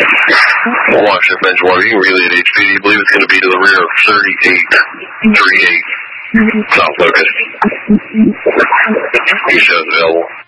Washington Bench Water, you can relay at HPD. You believe it's going to be to the rear of 3838 South Locust. He shows available.